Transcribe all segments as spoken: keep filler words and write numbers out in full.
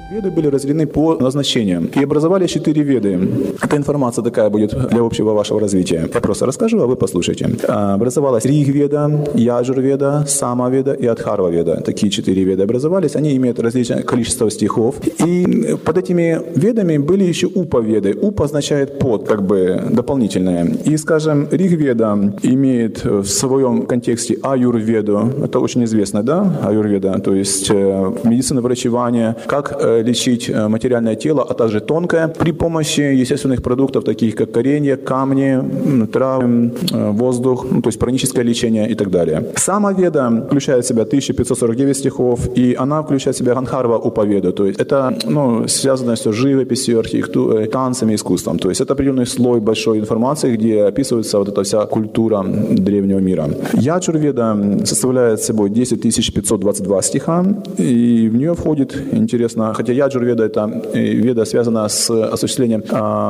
Веды были разделены по назначениям и образовались четыре веды. Эта информация такая будет для общего вашего развития. Я просто расскажу, а вы послушайте. Образовалась Риг-веда, Яджур-веда, Сама-веда и Адхарва-веда. Такие четыре веды образовались. Они имеют различное количество стихов. И под этими ведами были еще Упа-веды. Упа означает под, как бы дополнительное. И, скажем, Риг-веда имеет в своем контексте Аюрведу. Это очень известно, да? Аюрведа, то есть медицина врачевания, как лечить материальное тело, а также тонкое при помощи естественных продуктов, таких как коренья, камни, травы, воздух, ну, то есть праническое лечение и так далее. Сама веда включает в себя тысяча пятьсот сорок девять стихов, и она включает в себя Ганхарва Упаведу, то есть это ну, связано с живописью, архитектурой, танцами, искусством. То есть это определенный слой большой информации, где описывается вот эта вся культура древнего мира. Яджур-веда составляет собой десять тысяч пятьсот двадцать два стиха, и в нее входит, интересно, хотя Яджур-веда это веда связана с осуществлением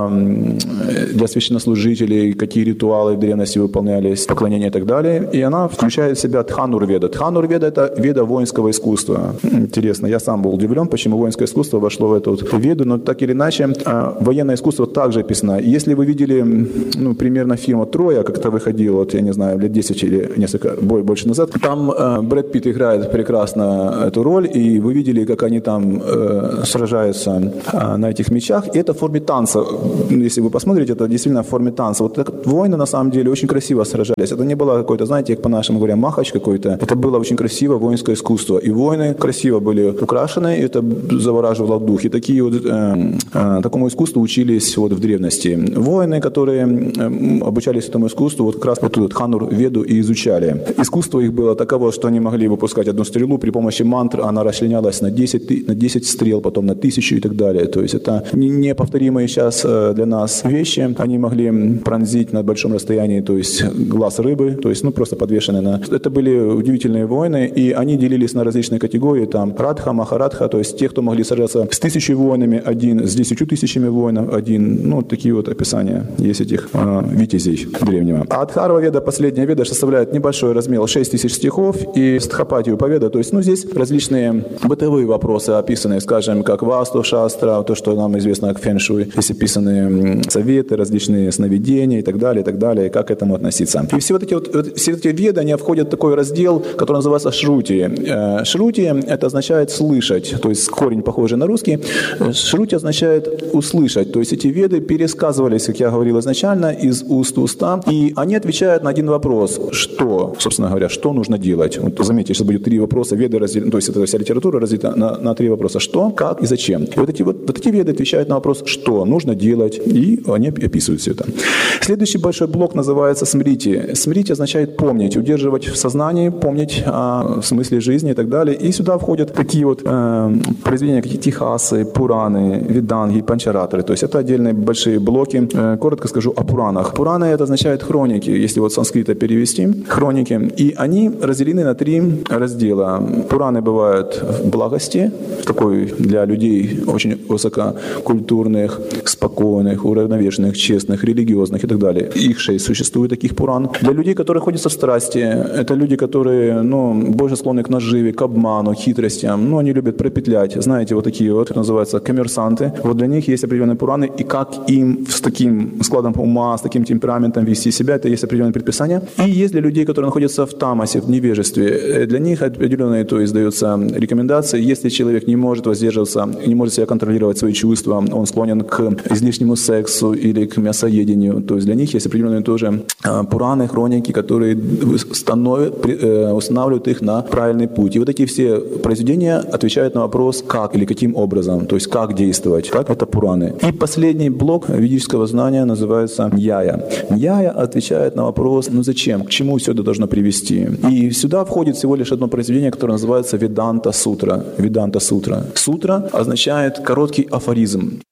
э, для священнослужителей, какие ритуалы в древности выполнялись, поклонения и так далее, и она включает в себя Дханур-веда. Дханур-веда это веда воинского искусства. Интересно, я сам был удивлен, почему воинское искусство вошло в эту вот веду, но так или иначе военное искусство также описано. Если вы видели ну, примерно фильм «Троя», как-то выходил, вот, я не знаю, лет десять или несколько больше назад, там э, Брэд Питт играет прекрасно эту роль, и вы видели, как они там э, сражаются э, на этих мечах, и это в форме танца. Если вы посмотрите, это действительно в форме танца. Вот так, воины на самом деле очень красиво сражались. Это не было какое-то, знаете, как по-нашему говоря, махач какой-то. Это было очень красиво воинское искусство. И воины красиво были украшены, и это завораживало в дух. И такие вот, э, э, такому искусству учились вот в древности. Воины, которые э, обучались этому искусству, вот как раз вот тут Дханур-веду и изучали. Искусство их было таково, что они могли выпускать одну стрелу при помощи мантр, она расчленялась на десять, на десять стрел, потом на тысячу и так далее. То есть это неповторимые сейчас для нас вещи. Они могли пронзить на большом расстоянии, то есть глаз рыбы, то есть ну просто подвешенные на... Это были удивительные воины, и они делились на различные категории, там Радха, Махарадха, то есть те, кто могли сражаться с тысячей воинами один, с десятью тысячами воинов один, ну такие вот описания есть этих э, витязей древнего. А Адхарва-веда, последняя веда, составляет небольшой размер, шесть тысяч стихов, и Стхапати-упаведа, то есть ну здесь различные бытовые вопросы описаны, скажем, как Васту-шастра, то, что нам известно как фэн-шуй, здесь описаны советы, различные сновидения и так далее, и так далее, и как к этому относиться. И все вот эти, вот, все эти веды, они входят в такой раздел, который называется Шрути. Шрути – это означает «слышать», то есть корень похожий на русский. Шрути означает «услышать», то есть эти веды пересказывались, как я говорил изначально, из уст в уста, и они отвечают на один вопрос – что, собственно говоря, что нужно делать. Вот, заметьте, сейчас будет три вопроса, веды разделены, то есть эта вся литература разделена на, на три вопроса – что, как и зачем. И вот эти, вот, вот эти веды отвечают на вопрос «что нужно делать», и они описывают все это. Следующий большой блок называется «смрити». «Смрити» означает «помнить», удерживать в сознании, помнить о смысле жизни и так далее. И сюда входят такие вот э, произведения, как Тихасы, Пураны, Виданги, Панчаратры. То есть это отдельные большие блоки. Э, коротко скажу о Пуранах. Пураны – это означает хроники, если вот с санскрита перевести, хроники. И они разделены на три раздела. Пураны бывают в благости, такой для людей очень высококультурных, спокойных, уравновешенных, честных, религиозных и так далее. Их шесть существует, таких Пуран. Для людей, которые находятся в страсти, это люди, которые ну, больше склонны к наживе, к обману, хитростям. Ну, они любят пропетлять. Знаете, вот такие вот, называются коммерсанты. Вот для них есть определенные Пураны, и как им с таким складом ума, с таким темпераментом вести себя, это есть определенные предписания. И есть для людей, которые находятся в тамасе, в невежестве. Для них определенные, то есть, даются рекомендации. Если человек не может воздерживаться, не может себя контролировать свои чувства, он склонен к излишнему сексу или к мясоедению, то есть для них есть определенные тоже Пураны, хроники, которые становят, устанавливают их на правильный путь. И вот эти все произведения отвечают на вопрос, как или каким образом, то есть как действовать. Так, это Пураны. И последний блок ведического знания называется Ньяя. Ньяя отвечает на вопрос, ну зачем, к чему все это должно привести. И сюда входит всего лишь одно произведение, которое называется Веданта Сутра. Веданта Сутра. Сутра означает короткий афоризм.